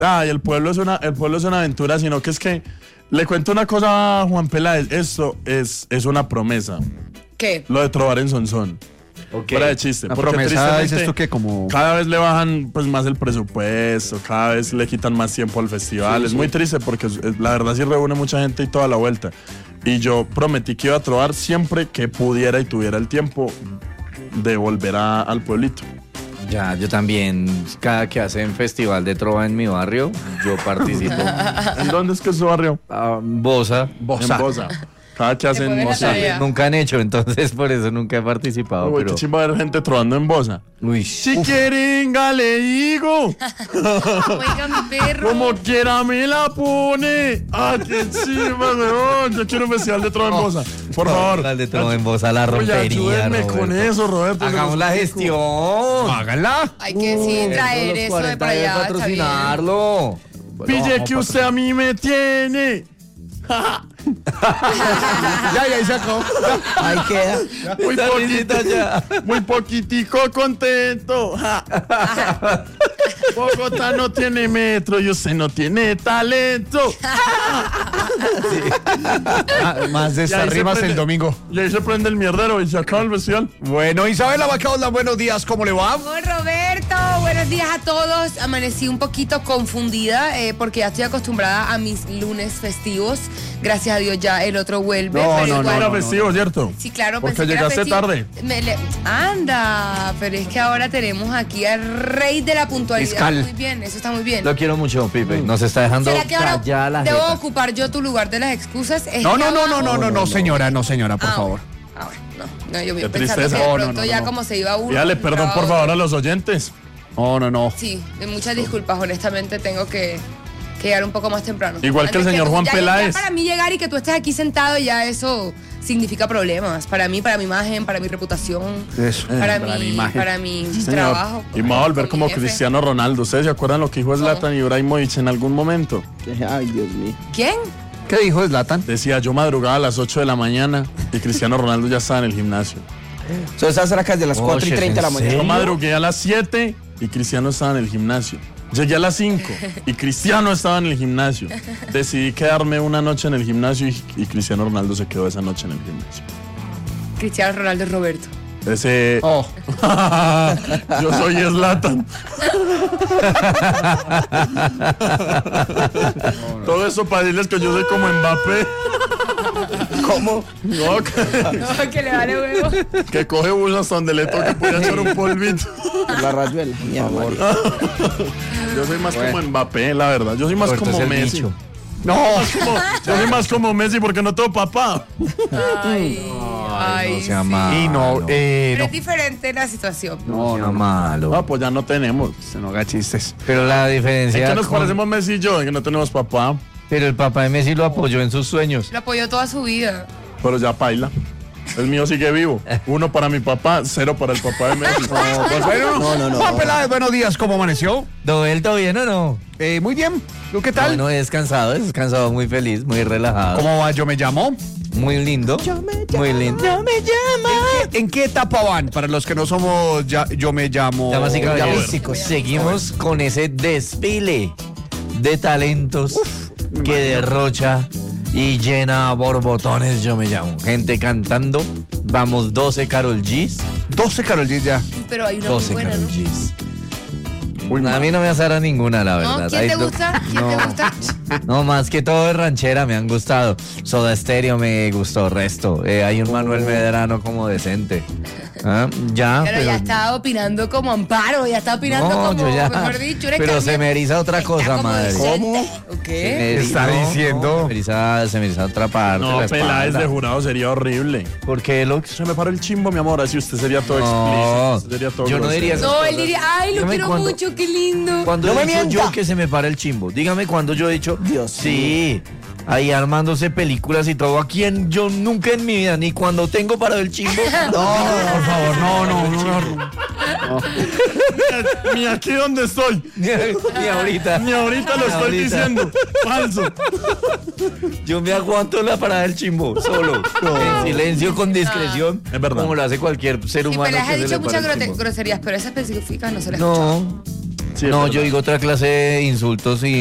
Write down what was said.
Ay, el pueblo es una aventura, sino que es que le cuento una cosa a Juan Peláez, esto es una promesa. ¿Qué? Lo de trobar en Sonsón. Okay. Fuera de chiste. La porque promesa es esto que como... cada vez le bajan pues más el presupuesto, cada vez le quitan más tiempo al festival. Es muy triste porque la verdad sí reúne mucha gente y toda la vuelta. Y yo prometí que iba a trobar siempre que pudiera y tuviera el tiempo de volver al pueblito. Ya, yo también, cada que hacen festival de trova en mi barrio, yo participo. ¿En dónde es que es su barrio? Bosa. En Bosa. Cada que hacen pones Bosa. la tarea. Nunca han hecho, entonces por eso nunca he participado. Uy, Pero... qué chimba ver gente trovando en Bosa. Uy, Chiquiringa, le digo. Oiga, mi perro. Como quiera me la pone. ¡Ah, qué chimba, weón! Yo quiero un festival de trova en Bosa. Por favor. La de trova en Bosa la Oye, rompería, ayúdenme Roberto. con eso, Roberto. Hagamos la gestión. Háganla. Hay que sí traer eso de para allá. Está bien. Patrocinarlo. Pille que usted a mí me tiene. Ya, ahí se acabó. Ahí queda. Muy Esa poquito, risita ya. muy poquitico contento. Ja. Bogotá no tiene metro y usted no tiene talento. Más de Y estas ahí se rimas prende- el domingo. Y ahí se prende el mierdero y se acaba el festival. Bueno, Isabela Bacaola, buenos días, ¿cómo le va? Hola, Roberto, buenos días a todos. Amanecí un poquito confundida porque ya estoy acostumbrada a mis lunes festivos. Gracias a Dios ya el otro vuelve. No, pero no, igual- Era festivo, ¿cierto? Sí, claro. Porque pensé que era llegaste festivo. tarde. Anda, pero es que ahora tenemos aquí al rey de la puntualidad. Fiscal. Muy bien, eso está muy bien. Lo quiero mucho, Pipe. Nos está dejando ¿Será que ahora callada la debo jeta. ocupar yo tu lugar de las excusas? ¿Es No, que no, no, no, abajo? no, señora, por favor. Bueno, no, yo Qué pensando tristeza. que de No, pronto no, ya no. como se iba uno. Pídale perdón, por entraba favor, a los oyentes. No. Sí, muchas disculpas, honestamente tengo que llegar un poco más temprano. Igual que el Antes señor tú- Juan ya Peláez. para mí llegar y que tú estés aquí sentado ya eso significa problemas. Para mí, para mi imagen, para mi reputación, Eso. para para mi mi imagen. para mi Sí, señor. trabajo. Y me va a volver con como mi jefe. Cristiano Ronaldo. ¿Ustedes se acuerdan lo que dijo Zlatan Ibrahimovic en algún momento? Ay, Dios mío. ¿Quién? ¿Qué dijo Zlatan? Decía, yo madrugaba a las 8 de la mañana y Cristiano Ronaldo ya estaba en el gimnasio. So, esas cerca de las Oye, 4:30 de la ¿en mañana. Yo madrugué a las 7 y Cristiano estaba en el gimnasio. Llegué a las 5 y Cristiano estaba en el gimnasio. Decidí quedarme una noche en el gimnasio y Cristiano Ronaldo se quedó esa noche en el gimnasio. Cristiano Ronaldo Roberto. Ese... Oh, Yo soy Zlatan. Todo eso para decirles que yo soy como Mbappé. ¿Cómo? No, No, que le vale huevo. que coge bus hasta donde le toque puede echar un polvito. La rayuela. Mierda, María. Yo soy más como Mbappé, la verdad. Yo soy más Roberto como es el Messi. bicho. no. Yo soy más como Messi porque no tengo papá. Ay, no sea sí. malo. Y no, Pero no. es diferente la situación. No, no, malo. No, pues ya no tenemos. Se no haga chistes. Pero la Es diferencia. que nos con- parecemos Messi y yo, en que no tenemos papá. Pero el papá de Messi lo apoyó en sus sueños. Lo apoyó toda su vida. Pero ya paila. El mío sigue vivo. 1 para mi papá, 0 para el papá de Messi. Pues bueno, No. Juan Peláez, buenos días, ¿cómo amaneció? ¿Todo bien o no? Muy bien, ¿tú qué tal? No, he descansado, muy feliz, muy relajado. ¿Cómo va? Yo me llamo. Muy lindo. Muy lindo. ¿En qué etapa van? Para los que no somos, yo me llamo. Damas y caballeros, Llavísticos. seguimos con ese desfile de talentos que derrocha y llena borbotones, yo me llamo. Gente cantando, vamos 12 Karol G's. 12 Karol G ya. Pero hay una muy 12 buena, Karol ¿no? G's. Uy, A mí no me asara ninguna, la ¿No? verdad. ¿Quién Hay te do- gusta? ¿Quién te No. gusta? No, más que todo de ranchera me han gustado. Soda Stereo me gustó resto. Hay un Manuel Medrano como decente. ¿Ah? Ya, Pero ya está opinando como Amparo, ya está opinando No, como, yo ya. mejor dicho, eres Pero cambia- se me eriza otra está cosa, como madre. decente. ¿O Se qué? me está eriza- diciendo? Se me eriza otra parte. no, la Peláez espalda. de jurado sería horrible. Porque lo Se me paró el chimbo, mi amor, así usted sería todo No, explícito. usted sería todo yo no grosero. diría eso. No, él diría, ay, lo Dígame quiero cuándo- mucho, qué lindo. Cuando No he me dicho mienta. yo que se me para el chimbo, dígame cuando yo he dicho, Dios sí, ahí armándose películas y todo, a quien yo nunca en mi vida, ni cuando tengo parado el chimbo, Por favor, no. Ni aquí donde estoy. ni ahorita. Ni ahorita lo Ni estoy ahorita. diciendo. Falso. Yo me aguanto la parada del chimbo, solo, en silencio, con discreción, Es verdad. como lo hace cualquier ser Y humano. Peláez ha que se dicho le para muchas el chimbo. groserías, pero esas específicas no se las he escuchado. No, Sí, es No, verdad. yo digo otra clase de insultos y